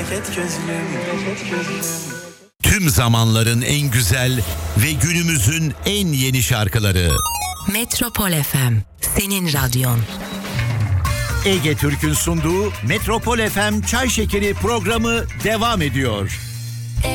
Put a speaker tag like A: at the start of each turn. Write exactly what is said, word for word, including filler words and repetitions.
A: et gözlüm, et gözlüm.
B: Tüm zamanların en güzel ve günümüzün en yeni şarkıları.
C: Metropol F M, senin radyon.
B: Ege Türk'ün sunduğu Metropol F M Çay Şekeri programı devam ediyor.